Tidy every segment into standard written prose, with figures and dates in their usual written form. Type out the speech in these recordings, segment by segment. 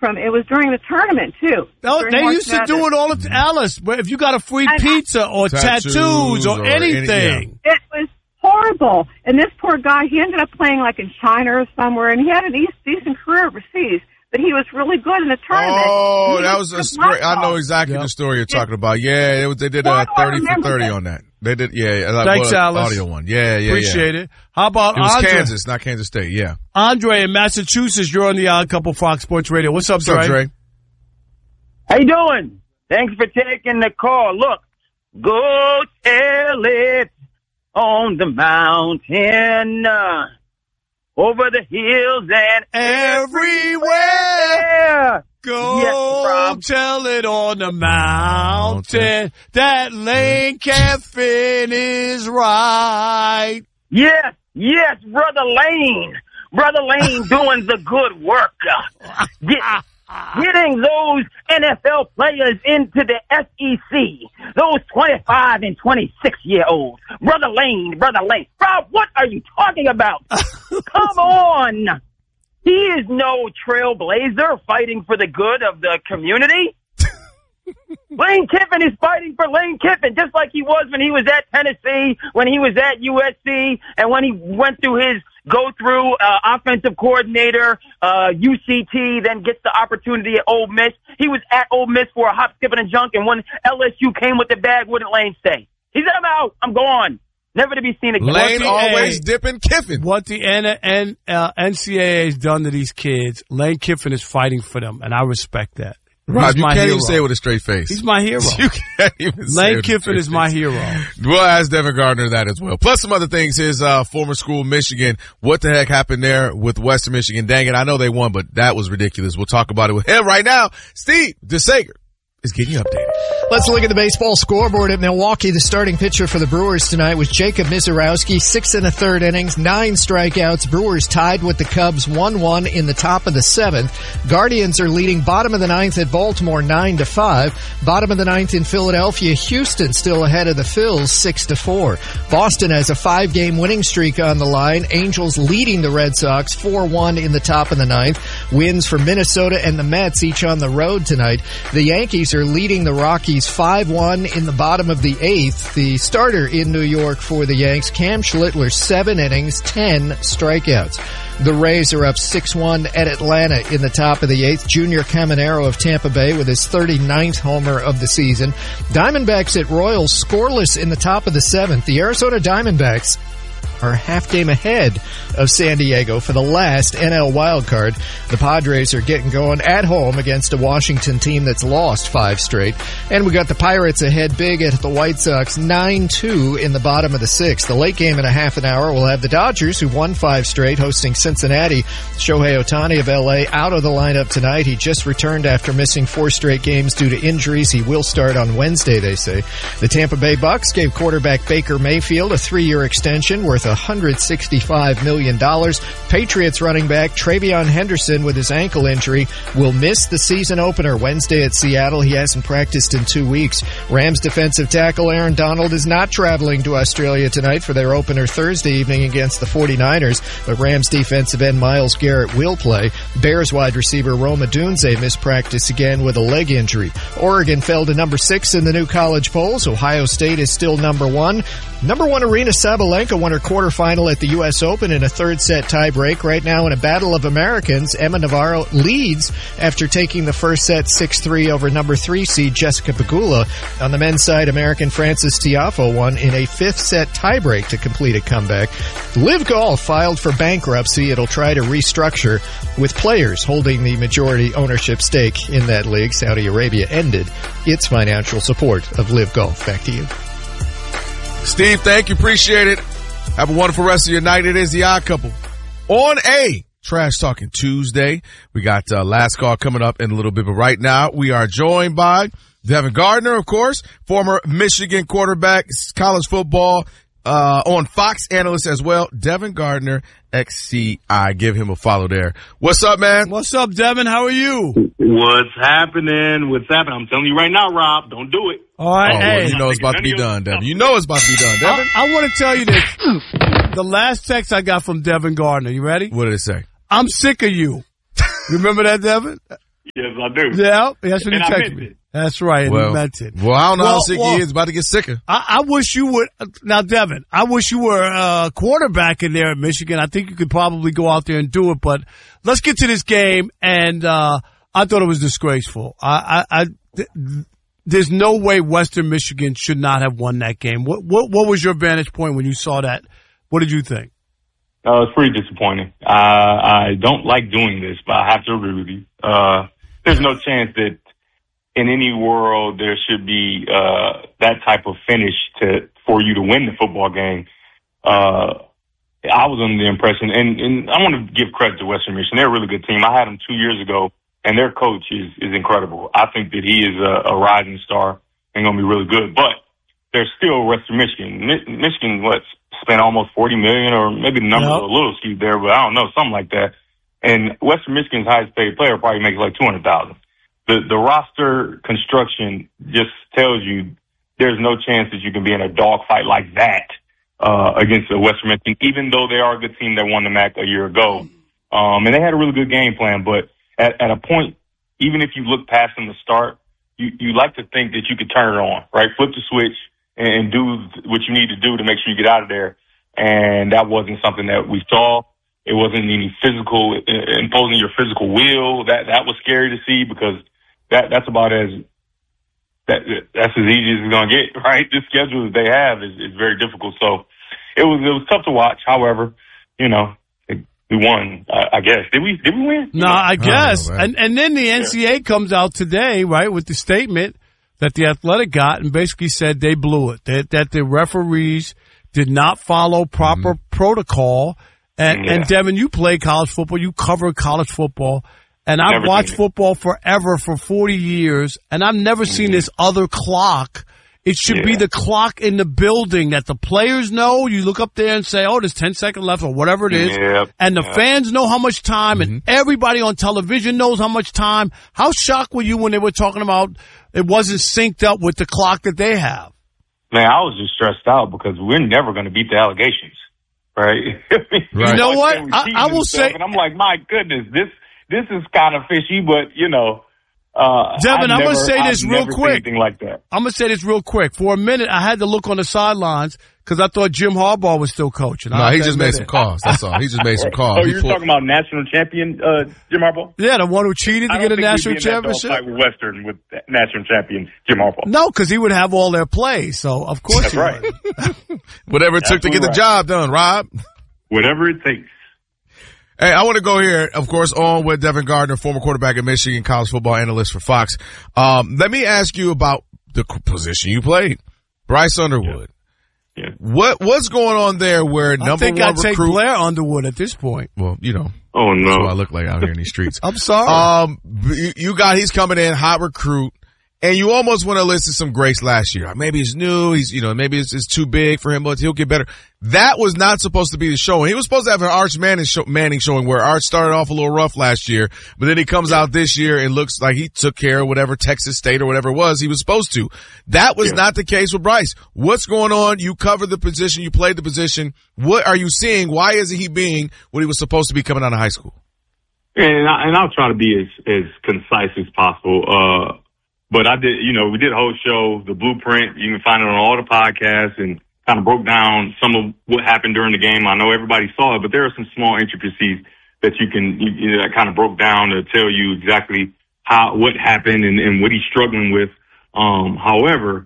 it was during the tournament, too. They used to do it all at Alice. If you got a free pizza or tattoos or anything. It was horrible. And this poor guy, he ended up playing like in China or somewhere, and he had a decent career overseas. But he was really good in the tournament. Oh, that was a story. I know exactly the story you're talking about. Yeah, they did 30 for 30 on that. They did, yeah. Thanks, Alice. Audio one. Yeah. Appreciate it. How about Andre? It was Andre? Kansas, not Kansas State, yeah. Andre in Massachusetts, you're on the Odd Couple Fox Sports Radio. What's up, Dre? How you doing? Thanks for taking the call. Look, go tell it on the mountain. Over the hills and everywhere. Go tell it on the mountain that Lane Kiffin is right. Yes, Brother Lane. Brother Lane doing the good work. Getting those NFL players into the SEC. Those 25 and 26-year-olds. Brother Lane. Rob, what are you talking about? Come on. He is no trailblazer fighting for the good of the community. Lane Kiffin is fighting for Lane Kiffin, just like he was when he was at Tennessee, when he was at USC, and when he went through his go-through offensive coordinator, UCT, then gets the opportunity at Ole Miss. He was at Ole Miss for a hop, skip, and a junk, and when LSU came with the bag, wouldn't Lane stay? He said, I'm out. I'm gone. Never to be seen again. Lane always dipping Kiffin. What the NCAA has done to these kids, Lane Kiffin is fighting for them, and I respect that. Rob, you can't even say it with a straight face. He's my hero. You can't even say it. Lane Kiffin is my hero. We'll ask Devin Gardner that as well. Plus some other things. His former school, Michigan. What the heck happened there with Western Michigan? Dang it, I know they won, but that was ridiculous. We'll talk about it with him right now. Steve DeSager is getting you updated. Let's look at the baseball scoreboard at Milwaukee. The starting pitcher for the Brewers tonight was Jacob Misiorowski, 6 1/3 innings, 9 strikeouts. Brewers tied with the Cubs 1-1 in the top of the 7th. Guardians are leading bottom of the 9th at Baltimore 9-5. Bottom of the 9th in Philadelphia. Houston still ahead of the Phils 6-4. Boston has a 5-game winning streak on the line. Angels leading the Red Sox 4-1 in the top of the 9th. Wins for Minnesota and the Mets each on the road tonight. The Yankees are leading the Rockies 5-1 in the bottom of the 8th. The starter in New York for the Yanks, Cam Schlittler, 7 innings, 10 strikeouts. The Rays are up 6-1 at Atlanta in the top of the 8th. Junior Caminero of Tampa Bay with his 39th homer of the season. Diamondbacks at Royals scoreless in the top of the 7th. The Arizona Diamondbacks are a half game ahead of San Diego for the last NL wildcard. The Padres are getting going at home against a Washington team that's lost 5 straight. And we got the Pirates ahead big at the White Sox 9-2 in the bottom of the 6th. The late game in a half an hour will have the Dodgers, who won 5 straight, hosting Cincinnati. Shohei Ohtani of LA out of the lineup tonight. He just returned after missing 4 straight games due to injuries. He will start on Wednesday, they say. The Tampa Bay Bucks gave quarterback Baker Mayfield a 3-year extension worth $165 million. Patriots running back Travion Henderson with his ankle injury will miss the season opener Wednesday at Seattle. He hasn't practiced in 2 weeks. Rams defensive tackle Aaron Donald is not traveling to Australia tonight for their opener Thursday evening against the 49ers, but Rams defensive end Myles Garrett will play. Bears wide receiver Rome Odunze missed practice again with a leg injury. Oregon fell to number 6 in the new college polls. Ohio State is still number 1. Number 1 Arena Sabalenka won her quarterfinal at the U.S. Open in a 3rd set tiebreak. Right now in a battle of Americans, Emma Navarro leads after taking the first set 6-3 over number 3 seed Jessica Pegula. On the men's side, American Francis Tiafoe won in a 5th set tiebreak to complete a comeback. Live Golf filed for bankruptcy. It'll try to restructure with players holding the majority ownership stake in that league. Saudi Arabia ended its financial support of Live Golf. Back to you. Steve, thank you. Appreciate it. Have a wonderful rest of your night. It is the Odd Couple on a Trash Talking Tuesday. We got last call coming up in a little bit, but right now we are joined by Devin Gardner, of course, former Michigan quarterback, college football on Fox analyst as well. Devin Gardner, XCI. Give him a follow there. What's up, man? What's up, Devin? How are you? What's happening? I'm telling you right now, Rob, don't do it. All right, well, you know it's about to be done, Devin. You know it's about to be done, Devin. I want to tell you this. The last text I got from Devin Gardner. You ready? What did it say? I'm sick of you. Remember that, Devin? Yes, I do. Yeah, that's what he And I texted meant me. it. That's right, and he meant it. Well, I don't know how Well, sick he is. About to get sicker. I wish you would. Now, Devin, I wish you were a quarterback in there at Michigan. I think you could probably go out there and do it. But let's get to this game. And I thought it was disgraceful. There's no way Western Michigan should not have won that game. What was your vantage point when you saw that? What did you think? It's pretty disappointing. I don't like doing this, but I have to agree with you. There's no chance that in any world there should be that type of finish for you to win the football game. I was under the impression, and I want to give credit to Western Michigan. They're a really good team. I had them 2 years ago, and their coach is incredible. I think that he is a rising star and going to be really good. But they're still Western Michigan. Michigan, spent almost $40 million, or maybe the number's a little skewed there, but I don't know, something like that. And Western Michigan's highest paid player probably makes like $200,000. The roster construction just tells you there's no chance that you can be in a dogfight like that against the Western Michigan, even though they are a good team that won the MAC a year ago. And they had a really good game plan, but at a point, even if you look past them to start, you like to think that you could turn it on, right? Flip the switch and do what you need to do to make sure you get out of there. And that wasn't something that we saw. It wasn't any physical, imposing your physical will. That was scary to see, because that's about that's as easy as it's going to get, right? The schedule that they have is very difficult. So it was tough to watch. However, we won, I guess. Did we win? No, I guess. Oh, and then the NCAA comes out today, right, with the statement that the Athletic got and basically said they blew it, that the referees did not follow proper protocol. And Devin, you play college football, you cover college football, and I've watched football forever, for 40 years, and I've never seen this other clock. It should be the clock in the building that the players know. You look up there and say, oh, there's 10 seconds left, or whatever it is. And the fans know how much time, and everybody on television knows how much time. How shocked were you when they were talking about it wasn't synced up with the clock that they have? Man, I was just stressed out because we're never going to beat the allegations, right? You know what? I will say, and I'm like, my goodness, this is kind of fishy, but Devin, I'm going to say this real quick. Anything like that. I'm going to say this real quick. For a minute, I had to look on the sidelines because I thought Jim Harbaugh was still coaching. No, he just made some calls. That's all. He just made some calls. Oh, you're talking about national champion Jim Harbaugh? Yeah, the one who cheated to get a national championship. I don't think we'd be in that dog fight with Western with national champion Jim Harbaugh. No, because he would have all their plays. So of course, that's right. Whatever it took to get the job done, Rob. Whatever it takes. Hey, I want to go here, of course, on with Devin Gardner, former quarterback at Michigan, college football analyst for Fox. Let me ask you about the position you played, Bryce Underwood. Yeah. What's going on there where number one recruit? I think I'd take Blair Underwood at this point. Well, Oh, no. that's what I look like out here in these streets. I'm sorry. He's coming in, hot recruit. And you almost want to listen some grace last year. Maybe he's new. Maybe it's too big for him, but he'll get better. That was not supposed to be the showing. He was supposed to have an Arch Manning showing where Arch started off a little rough last year, but then he comes out this year and looks like he took care of whatever Texas State or whatever it was he was supposed to. That was not the case with Bryce. What's going on? You covered the position. You played the position. What are you seeing? Why isn't he being what he was supposed to be coming out of high school? And I'll try to be as concise as possible. But I did, we did a whole show, The Blueprint. You can find it on all the podcasts, and kind of broke down some of what happened during the game. I know everybody saw it, but there are some small intricacies that that kind of broke down to tell you exactly what happened and what he's struggling with. However,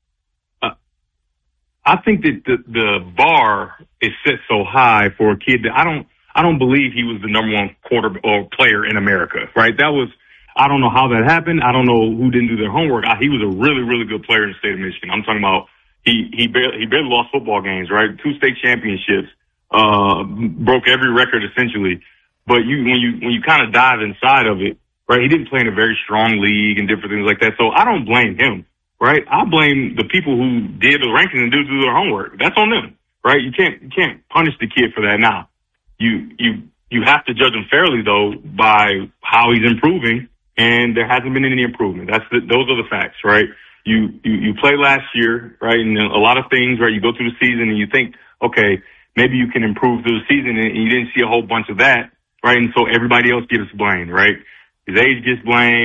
I think that the bar is set so high for a kid that I don't believe he was the number one player in America, right? I don't know how that happened. I don't know who didn't do their homework. He was a really, really good player in the state of Michigan. I'm talking about he barely lost football games, right? 2 state championships, broke every record essentially. But when you kind of dive inside of it, right? He didn't play in a very strong league and different things like that. So I don't blame him, right? I blame the people who did the rankings and didn't do their homework. That's on them, right? You can't punish the kid for that. Now, you have to judge him fairly though by how he's improving. And there hasn't been any improvement. Those are the facts, right? You play last year, right? And a lot of things, right? You go through the season and you think, okay, maybe you can improve through the season, and you didn't see a whole bunch of that, right? And so everybody else gets blamed, right? His age gets blamed.